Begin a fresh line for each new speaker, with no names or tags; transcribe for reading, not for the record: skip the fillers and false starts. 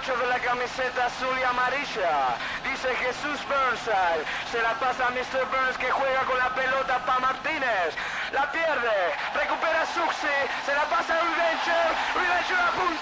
8 de la camiseta azul y amarilla. Dice Jesús Burnside. Se la pasa a Mr. Burns que juega con la pelota para Martínez. La pierde. Recupera Suxi. Se la pasa a Reventure. Reventure apunta.